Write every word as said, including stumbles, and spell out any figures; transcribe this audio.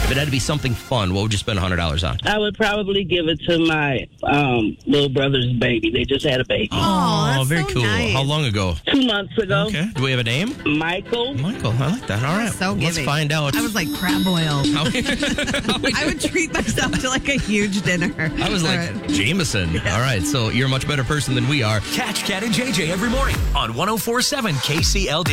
If it had to be something fun, what would you spend one hundred dollars on? I would probably give it to my um, little brother's baby. They just had a baby. Oh, that's very so cool. nice. How long ago? Two months ago. Okay. Do we have a name? Michael. Michael. I like that. All right. So Let's giving. find out. I was like, crab oil. How- I would treat myself to like a huge dinner. I was like, All right. Jameson. All right. So you're a much better person than we are. Catch Cat and J J every morning on one oh four point seven K C L D.